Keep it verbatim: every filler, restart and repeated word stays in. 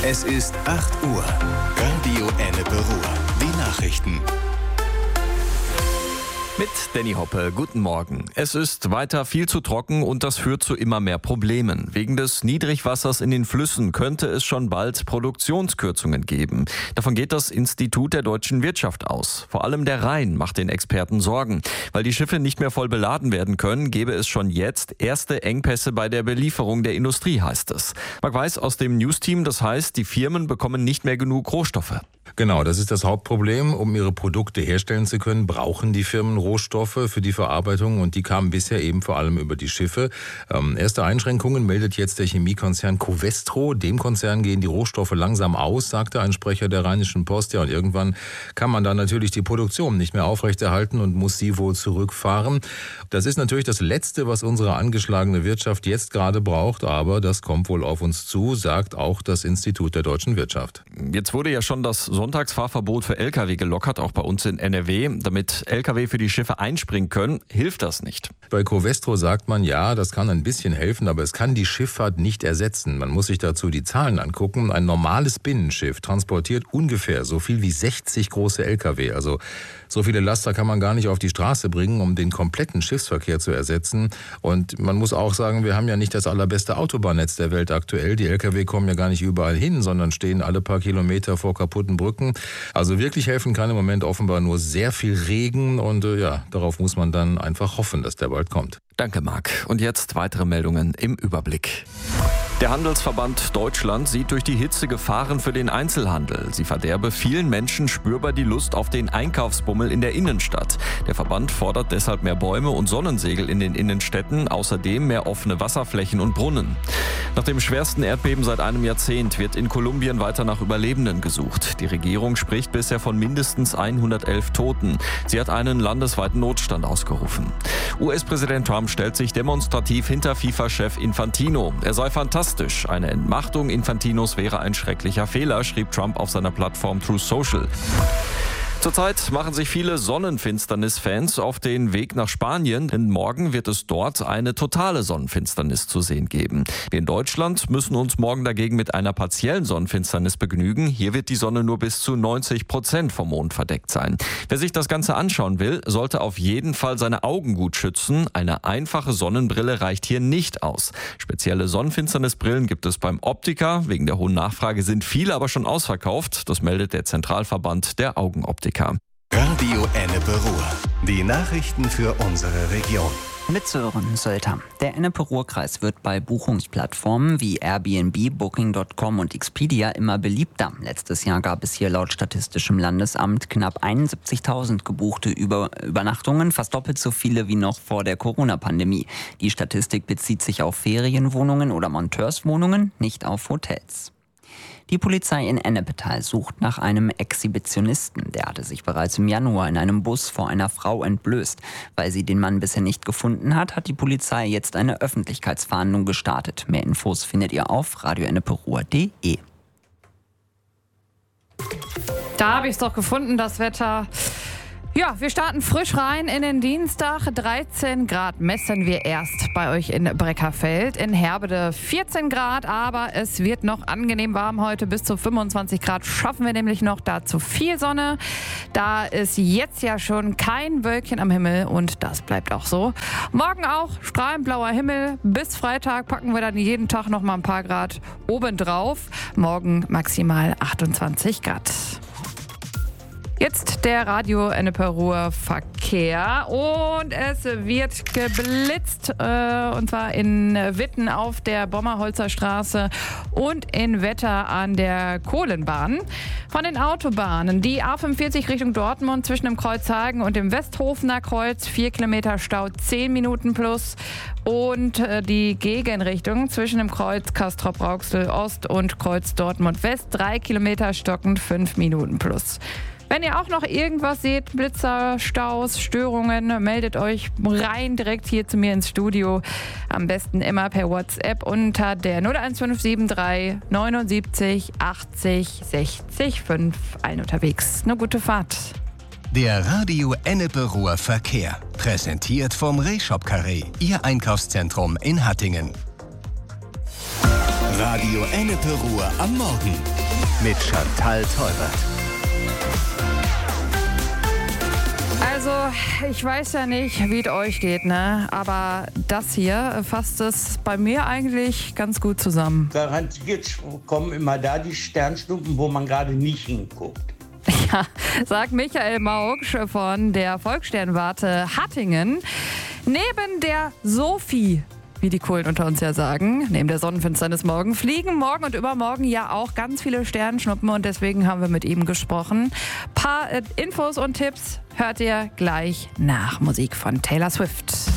Es ist acht Uhr. Radio Ennepe Ruhr. Die Nachrichten. Mit Danny Hoppe, guten Morgen. Es ist weiter viel zu trocken und das führt zu immer mehr Problemen. Wegen des Niedrigwassers in den Flüssen könnte es schon bald Produktionskürzungen geben. Davon geht das Institut der deutschen Wirtschaft aus. Vor allem der Rhein macht den Experten Sorgen. Weil die Schiffe nicht mehr voll beladen werden können, gäbe es schon jetzt erste Engpässe bei der Belieferung der Industrie, heißt es. Marc Weiß aus dem News-Team, das heißt, die Firmen bekommen nicht mehr genug Rohstoffe. Genau, das ist das Hauptproblem. Um ihre Produkte herstellen zu können, brauchen die Firmen Rohstoffe für die Verarbeitung und die kamen bisher eben vor allem über die Schiffe. Ähm, erste Einschränkungen meldet jetzt der Chemiekonzern Covestro. Dem Konzern gehen die Rohstoffe langsam aus, sagte ein Sprecher der Rheinischen Post. Ja, und irgendwann kann man dann natürlich die Produktion nicht mehr aufrechterhalten und muss sie wohl zurückfahren. Das ist natürlich das Letzte, was unsere angeschlagene Wirtschaft jetzt gerade braucht, aber das kommt wohl auf uns zu, sagt auch das Institut der deutschen Wirtschaft. Jetzt wurde ja schon das Sonntagsfahrverbot für L K W gelockert, auch bei uns in N R W. Damit L K W für die Schiffe einspringen können, hilft das nicht. Bei Covestro sagt man, ja, das kann ein bisschen helfen, aber es kann die Schifffahrt nicht ersetzen. Man muss sich dazu die Zahlen angucken. Ein normales Binnenschiff transportiert ungefähr so viel wie sechzig große L K W. Also so viele Laster kann man gar nicht auf die Straße bringen, um den kompletten Schiffsverkehr zu ersetzen. Und man muss auch sagen, wir haben ja nicht das allerbeste Autobahnnetz der Welt aktuell. Die L K W kommen ja gar nicht überall hin, sondern stehen alle paar Kilometer vor kaputten Brücken. Also wirklich helfen kann im Moment offenbar nur sehr viel Regen und äh, ja, darauf muss man dann einfach hoffen, dass der bald kommt. Danke, Marc. Und jetzt weitere Meldungen im Überblick. Der Handelsverband Deutschland sieht durch die Hitze Gefahren für den Einzelhandel. Sie verderbe vielen Menschen spürbar die Lust auf den Einkaufsbummel in der Innenstadt. Der Verband fordert deshalb mehr Bäume und Sonnensegel in den Innenstädten, außerdem mehr offene Wasserflächen und Brunnen. Nach dem schwersten Erdbeben seit einem Jahrzehnt wird in Kolumbien weiter nach Überlebenden gesucht. Die Regierung spricht bisher von mindestens hundertelf Toten. Sie hat einen landesweiten Notstand ausgerufen. U S-Präsident Trump stellt sich demonstrativ hinter FIFA-Chef Infantino. Er sei fantastisch. Eine Entmachtung Infantinos wäre ein schrecklicher Fehler, schrieb Trump auf seiner Plattform Truth Social. Zurzeit machen sich viele Sonnenfinsternis-Fans auf den Weg nach Spanien, denn morgen wird es dort eine totale Sonnenfinsternis zu sehen geben. Wir in Deutschland müssen uns morgen dagegen mit einer partiellen Sonnenfinsternis begnügen. Hier wird die Sonne nur bis zu neunzig Prozent vom Mond verdeckt sein. Wer sich das Ganze anschauen will, sollte auf jeden Fall seine Augen gut schützen. Eine einfache Sonnenbrille reicht hier nicht aus. Spezielle Sonnenfinsternisbrillen gibt es beim Optiker. Wegen der hohen Nachfrage sind viele aber schon ausverkauft. Das meldet der Zentralverband der Augenoptiker. Radio Ennepe Ruhr. Die Nachrichten für unsere Region. Mit Sören Sölter. Der Ennepe-Ruhr-Kreis wird bei Buchungsplattformen wie Airbnb, Booking Punkt com und Expedia immer beliebter. Letztes Jahr gab es hier laut Statistischem Landesamt knapp einundsiebzigtausend gebuchte Über- Übernachtungen, fast doppelt so viele wie noch vor der Corona-Pandemie. Die Statistik bezieht sich auf Ferienwohnungen oder Monteurswohnungen, nicht auf Hotels. Die Polizei in Ennepetal sucht nach einem Exhibitionisten. Der hatte sich bereits im Januar in einem Bus vor einer Frau entblößt. Weil sie den Mann bisher nicht gefunden hat, hat die Polizei jetzt eine Öffentlichkeitsfahndung gestartet. Mehr Infos findet ihr auf radio ennepe ruhr punkt de. Da habe ich es doch gefunden, das Wetter. Ja, wir starten frisch rein in den Dienstag. dreizehn Grad messen wir erst bei euch in Breckerfeld. In Herbede vierzehn Grad, aber es wird noch angenehm warm heute. Bis zu fünfundzwanzig Grad schaffen wir nämlich noch. Dazu viel Sonne. Da ist jetzt ja schon kein Wölkchen am Himmel und das bleibt auch so. Morgen auch strahlend blauer Himmel. Bis Freitag packen wir dann jeden Tag noch mal ein paar Grad obendrauf. Morgen maximal achtundzwanzig Grad. Jetzt der Radio Ennepe Ruhr Verkehr und es wird geblitzt äh, und zwar in Witten auf der Bommerholzer Straße und in Wetter an der Kohlenbahn. Von den Autobahnen, die A fünfundvierzig Richtung Dortmund zwischen dem Kreuz Hagen und dem Westhofener Kreuz, vier Kilometer Stau, zehn Minuten plus. Und äh, die Gegenrichtung zwischen dem Kreuz Castrop-Rauxel Ost und Kreuz Dortmund West, drei Kilometer stockend, fünf Minuten plus. Wenn ihr auch noch irgendwas seht, Blitzer, Staus, Störungen, meldet euch rein direkt hier zu mir ins Studio. Am besten immer per WhatsApp unter der null eins fünf sieben drei neunundsiebzig achtzig sechzig fünf. Allen unterwegs. Eine gute Fahrt. Der Radio Ennepe Ruhr Verkehr. Präsentiert vom Rehshop Carré, Ihr Einkaufszentrum in Hattingen. Radio Ennepe Ruhr am Morgen mit Chantal Teubert. Also, ich weiß ja nicht, wie es euch geht, ne? Aber das hier fasst es bei mir eigentlich ganz gut zusammen. Garantiert kommen immer da die Sternschnuppen, wo man gerade nicht hinguckt. Ja, sagt Michael Maugsch von der Volkssternwarte Hattingen. Neben der Sophie, wie die Coolen unter uns ja sagen, neben der Sonnenfinsternis morgen, fliegen morgen und übermorgen ja auch ganz viele Sternschnuppen und deswegen haben wir mit ihm gesprochen. Paar äh, Infos und Tipps hört ihr gleich nach Musik von Taylor Swift.